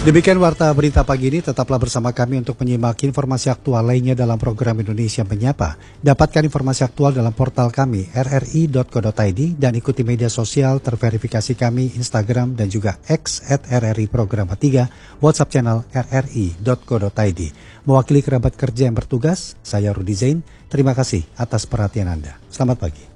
Demikian Warta Berita Pagi ini, tetaplah bersama kami untuk menyimak informasi aktual lainnya dalam program Indonesia Menyapa. Dapatkan informasi aktual dalam portal kami rri.co.id dan ikuti media sosial terverifikasi kami Instagram dan juga X @RRI Program 3, WhatsApp channel rri.co.id. Mewakili kerabat kerja yang bertugas, saya Rudi Zain, terima kasih atas perhatian Anda. Selamat pagi.